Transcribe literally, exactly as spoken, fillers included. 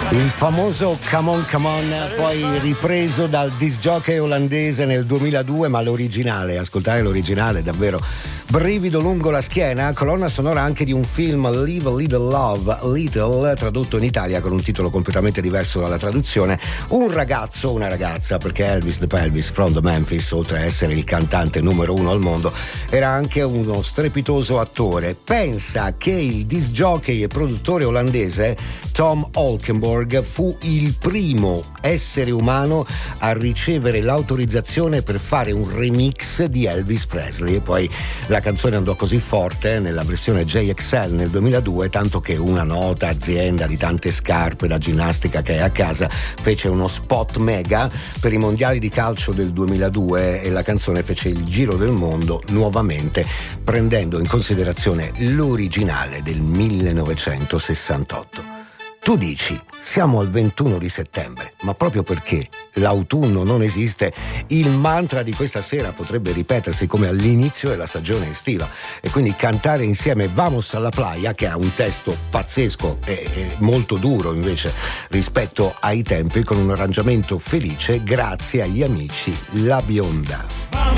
Il famoso Come On Come On, poi ripreso dal disc jockey olandese nel duemiladue, ma l'originale, ascoltare l'originale davvero brivido lungo la schiena, colonna sonora anche di un film, Live a Little Love Little, tradotto in Italia con un titolo completamente diverso dalla traduzione, un ragazzo, una ragazza, perché Elvis the Pelvis from the Memphis, oltre a essere il cantante numero uno al mondo, era anche uno strepitoso attore. Pensa che il disc jockey e produttore olandese Tom Holkenborg fu il primo essere umano a ricevere l'autorizzazione per fare un remix di Elvis Presley, e poi la canzone andò così forte nella versione J X L nel duemiladue, tanto che una nota azienda di tante scarpe da ginnastica che è a casa fece uno spot mega per i mondiali di calcio del duemiladue e la canzone fece il giro del mondo nuovamente, prendendo in considerazione l'originale del millenovecentosessantotto. Tu dici, siamo al ventuno di settembre, ma proprio perché l'autunno non esiste, il mantra di questa sera potrebbe ripetersi come all'inizio della stagione estiva, e quindi cantare insieme Vamos alla playa, che ha un testo pazzesco e, e molto duro invece rispetto ai tempi, con un arrangiamento felice grazie agli amici La Bionda.